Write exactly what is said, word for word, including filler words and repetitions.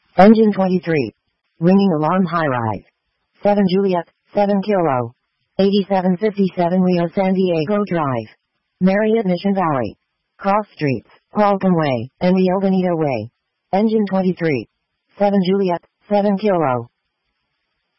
Engine twenty-three. Ringing alarm high rise. seven Juliet, seven Kilo. eighty-seven fifty-seven Rio San Diego Drive. Marriott Mission Valley. Cross Streets, Qualcomm Way, and Rio Bonito Way. Engine twenty-three. seven Juliet, seven Kilo.